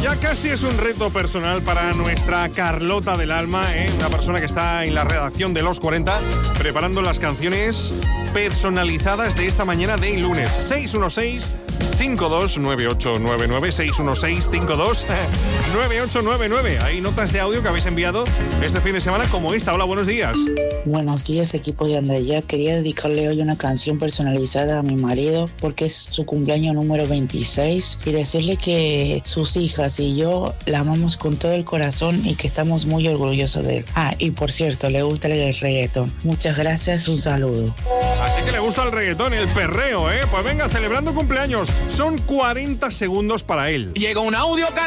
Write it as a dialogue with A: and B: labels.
A: Ya casi es un reto personal para nuestra Carlota del Alma, una persona que está en la redacción de Los 40, preparando las canciones personalizadas de esta mañana de lunes. 616-529899, 616-529899. Hay notas de audio que habéis enviado este fin de semana como esta. Hola, buenos días.
B: Buenos días, equipo de Andaya. Quería dedicarle hoy una canción personalizada a mi marido porque es su cumpleaños número 26 y decirle que sus hijas y yo la amamos con todo el corazón y que estamos muy orgullosos de él. Y por cierto, le gusta el reggaetón. Muchas gracias, un saludo.
A: Así que le gusta el reggaetón, el perreo, Pues venga, celebrando cumpleaños. Son 40 segundos para él.
C: Llega un audio